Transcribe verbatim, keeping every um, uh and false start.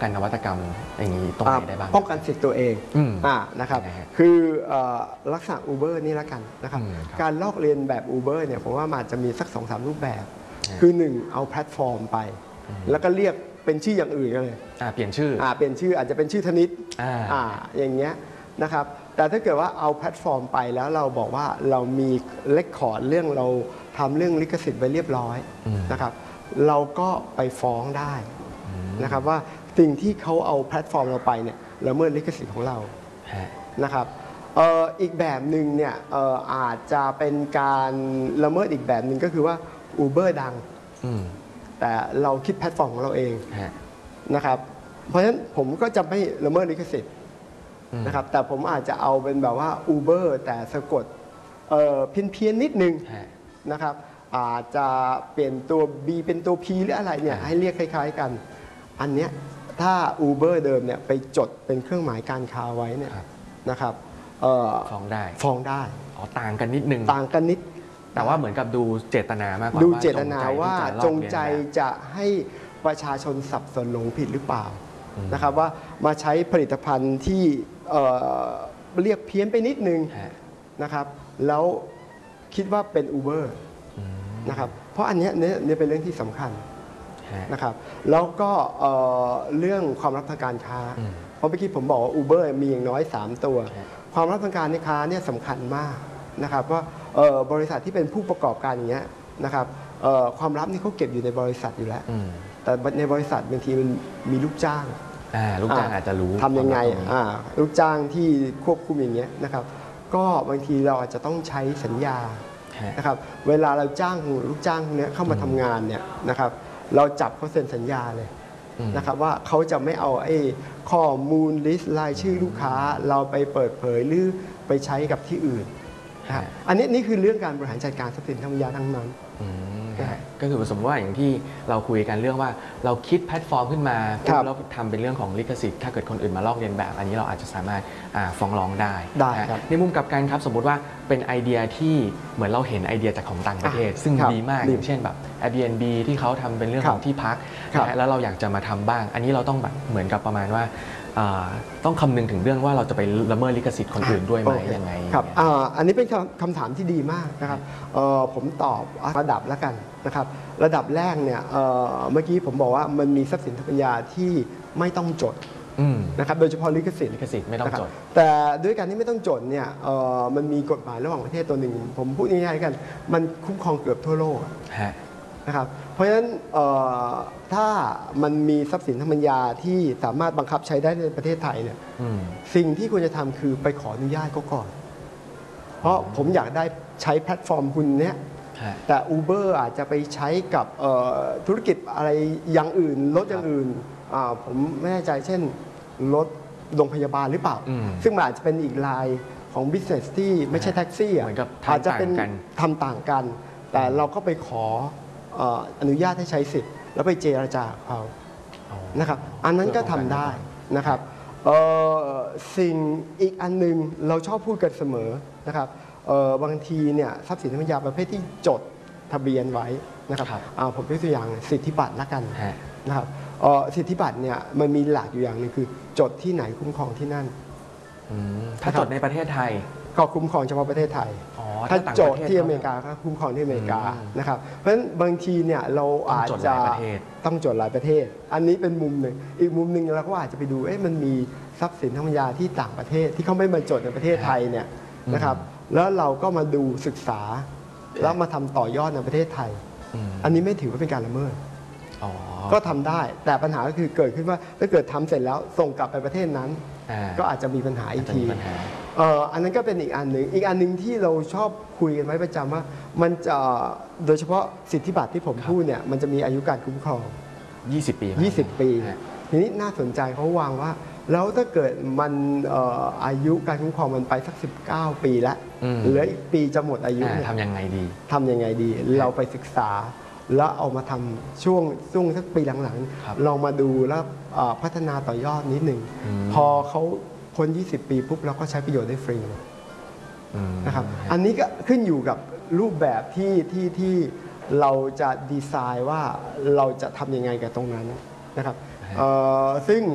กันนวัตกรรมอย่างนี้ตรงไหนได้บ้างป้องกันสิทธิ์ตัวเองอ่านะครับคือลักษณะ Uber นี่ละกันนะครับการลอกเลียนแบบ Uber เนี่ยผมว่ามันจะมีสัก สองสาม รูปแบบคือหนึ่งเอาแพลตฟอร์มไปแล้วก็เรียกเป็นชื่ออย่างอื่นกันเลยเปลี่ยนชื่ออ่าเปลี่ยนชื่ออาจจะเป็นชื่อธนิตอ่าอย่างเงี้ยนะครับแต่ถ้าเกิดว่าเอาแพลตฟอร์มไปแล้วเราบอกว่าเรามีเรคคอร์ดเรื่องเราทำเรื่องลิขสิทธิ์ไว้เรียบร้อยนะครับเราก็ไปฟ้องได้นะครับว่าสิ่งที่เขาเอาแพลตฟอร์มเราไปเนี่ยละเมิดลิขสิทธิ์ของเรานะครับอีกแบบหนึ่งเนี่ยอาจจะเป็นการละเมิดอีกแบบหนึ่งก็คือว่า Uber ดังแต่เราคิดแพลตฟอร์มของเราเองนะครับเพราะฉะนั้นผมก็จะไม่ละเมิดลิขสิทธิ์นะครับแต่ผมอาจจะเอาเป็นแบบว่า Uber แต่สะกดเพี้ยนเพี้ยนนิดนึงนะครับอาจจะเปลี่ยนตัว B เป็นตัว P หรืออะไรเนี่ยให้เรียกคล้ายๆกันอันเนี้ยถ้า Uber เดิมเนี่ยไปจดเป็นเครื่องหมายการค้าไว้เนี่ยนะครับฟ้องได้ฟ้องได้อ๋อต่างกันนิดนึงต่างกันนิดแต่ว่าเหมือนกับดูเจตนามากกว่าดูเจตนาว่าจงใจจะให้ประชาชนสับสนหลงผิดหรือเปล่านะครับว่ามาใช้ผลิตภัณฑ์ที่เรียกเพี้ยนไปนิดนึงนะครับแล้วคิดว่าเป็น Uber นะครับเพราะอันนี้เนี่ยเป็นเรื่องที่สำคัญนะครับแล้วก็เรื่องความลับทางการค้าเพราะเมื่อกี้ผมบอกว่า Uber มีอย่างน้อยสามตัวความลับทางการค้าเนี่ยสำคัญมากนะครับว่าบริษัทที่เป็นผู้ประกอบการอย่างเงี้ยนะครับความลับนี่เขาเก็บอยู่ในบริษัทอยู่แล้วแต่ในบริษัทบางทีมันมีลูกจ้างลูกจ้างอาจจะรู้ทำยังไงลูกจ้างที่ควบคุมอย่างเงี้ยนะครับก็บางทีเราอาจจะต้องใช้สัญญานะครับเวลาเราจ้างลูกจ้างเนี้ยเข้ามาทำงานเนี่ยนะครับเราจับเขาเซ็นสัญญาเลยนะครับว่าเขาจะไม่เอาไอ้ข้อมูลลิสต์รายชื่อลูกค้าเราไปเปิดเผยหรือไปใช้กับที่อื่นอันนี้นี่คือเรื่องการบริหารจัดการทรัพย์สินทางปัญญาทั้งนั้นก็คือสมมติว่าอย่างที่เราคุยกันเรื่องว่าเราคิดแพลตฟอร์มขึ้นมาแล้วทำเป็นเรื่องของลิขสิทธิ์ถ้าเกิดคนอื่นมาลอกเลียนแบบอันนี้เราอาจจะสามารถฟ้องร้องได้ในมุมกลับกันครับสมมุติว่าเป็นไอเดียที่เหมือนเราเห็นไอเดียจากของต่างประเทศซึ่งดีมากอย่างเช่นแบบ Airbnb ที่เขาทำเป็นเรื่องของที่พักแล้วเราอยากจะมาทำบ้างอันนี้เราต้องแบบเหมือนกับประมาณว่าต้องคำนึงถึงเรื่องว่าเราจะไปละเมิดลิขสิทธิ์คนอื่นด้วยไหมยังไงครับอันนี้เป็นคำถามที่ดีมากนะครับผมตอบระดับแล้วกันนะครับระดับแรกเนี่ยเมื่อกี้ผมบอกว่ามันมีทรัพย์สินทางปัญญาที่ไม่ต้องจดนะครับโดยเฉพาะลิขสิทธิ์ลิขสิทธิ์ไม่ต้องจดแต่ด้วยการที่ไม่ต้องจดเนี่ยมันมีกฎหมายระหว่างประเทศตัวหนึ่งผมพูดง่ายๆกันมันคุ้มครองเกือบทั่วโลกนะครับเพราะฉะนั้นถ้ามันมีทรัพย์สินทางปัญญาที่สามารถบังคับใช้ได้ในประเทศไทยเนี่ยสิ่งที่ควรจะทำคือไปขออนุญาตเขาก่อนเพราะผมอยากได้ใช้แพลตฟอร์มคุณเนี้ยแต่ Uber อาจจะไปใช้กับธุรกิจอะไรอย่างอื่นรถอย่างอื่นผมไม่แน่ใจเช่นรถโรงพยาบาลหรือเปล่าซึ่งมันอาจจะเป็นอีกรายของ business ที่ไม่ใช่แท็กซี่อาจจะเป็นทำต่างกันแต่เราก็ไปขออนุญาตให้ใช้สิทธิ์แล้วไปเจรจาเขานะครับอันนั้นก็ทำได้นะครับสิ่งอีกอันนึงเราชอบพูดกันเสมอนะครับบางทีเนี่ยทรัพย์สินทางปัญญาประเภทที่จดทะเบียนไว้นะครับผมยกตัวอย่างสิทธิบัตรละกันนะครับสิทธิบัตรเนี่ยมันมีหลักอยู่อย่างนึงคือจดที่ไหนคุ้มครองที่นั่นถ้าจดในประเทศไทยก็คุ้มครองเฉพาะประเทศไทยถ้าจดที่อเมริกาก็คุ้มครองที่อเมริกานะครับเพราะฉะนั้นบางทีเนี่ยเราอาจจะต้องจดหลายประเทศอันนี้เป็นมุมหนึ่งอีกมุมหนึ่งเราก็อาจจะไปดูเอ๊ะมันมีทรัพย์สินทางปัญญาที่ต่างประเทศที่เขาไม่มาจดในประเทศไทยเนี่ยนะครับแล้วเราก็มาดูศึกษาแล้วมาทำต่อยอดในประเทศไทยอันนี้ไม่ถือว่าเป็นการละเมิดก็ทำได้แต่ปัญหาก็คือเกิดขึ้นว่าถ้าเกิดทำเสร็จแล้วส่งกลับไปประเทศนั้นก็อาจจะมีปัญหาอีกทีอันนั้นก็เป็นอีกอันหนึ่งอีกอันหนึ่งที่เราชอบคุยกันไว้ประจำว่ามันจะโดยเฉพาะสิทธิบัตรที่ผมพูดเนี่ยมันจะมีอายุการคุ้มครองยี่สิบปียี่สิบปีทีนี้น่าสนใจเขาวางว่าแล้วถ้าเกิดมันอายุการคุ้มครองมันไปสักสิบเก้าปีแล้วเหลืออีกปีจะหมดอายุทำยังไงดีทำยังไงดีเราไปศึกษาแล้วเอามาทำช่วงช่วงสักปีหลังๆลองมาดูแล้วพัฒนาต่อยอดนิดหนึ่งพอเขาพ้นยี่สิบปีปุ๊บเราก็ใช้ประโยชน์ได้ฟรีนะครับอันนี้ก็ขึ้นอยู่กับรูปแบบที่ที่ที่เราจะดีไซน์ว่าเราจะทำยังไงกับตรงนั้นนะครับซึ่ง